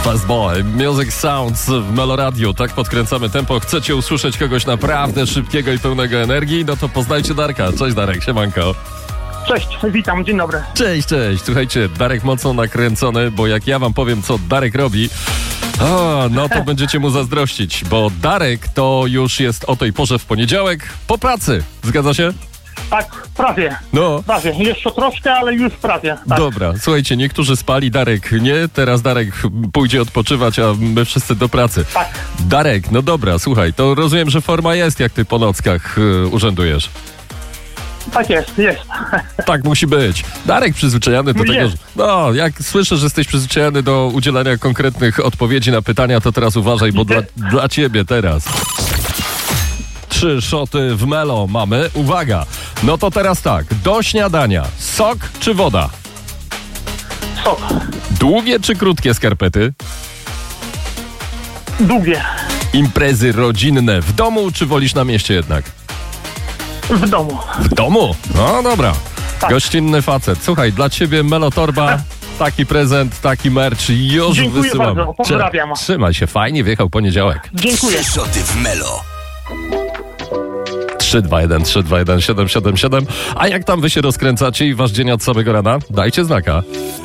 Fast Boy, Music Sounds w Meloradiu. Tak podkręcamy tempo. Chcecie usłyszeć kogoś naprawdę szybkiego i pełnego energii? No to poznajcie Darka. Cześć Darek, siemanko. Cześć, witam, dzień dobry. Cześć. Słuchajcie, Darek mocno nakręcony, bo jak ja wam powiem, co Darek robi, no to będziecie mu zazdrościć, bo Darek to już jest o tej porze w poniedziałek po pracy. Zgadza się? Tak, prawie. No. Prawie. Jeszcze troszkę, ale już prawie. Tak. Dobra, słuchajcie, niektórzy spali, Darek nie. Teraz Darek pójdzie odpoczywać, a my wszyscy do pracy. Tak. Darek, no dobra, słuchaj, to rozumiem, że forma jest, jak ty po nockach urzędujesz. Tak jest. Tak musi być. Darek przyzwyczajony do tego, Jest. że... No, jak słyszę, że jesteś przyzwyczajony do udzielania konkretnych odpowiedzi na pytania, to teraz uważaj, bo dla ciebie teraz. 3 szoty w Melo mamy. Uwaga, no to teraz tak. Do śniadania sok czy woda? Sok. Długie czy krótkie skarpety? Długie. Imprezy rodzinne w domu czy wolisz na mieście jednak? W domu. W domu? No dobra. Tak. Gościnny facet. Słuchaj, dla ciebie Melotorba, taki prezent, taki merch już Dziękuję wysyłam. bardzo, pozdrawiam. Trzymaj się, fajnie wjechał poniedziałek. Dziękuję. 3 szoty w Melo. 321 777. A jak tam wy się rozkręcacie i wasz dzień od samego rana? Dajcie znaka.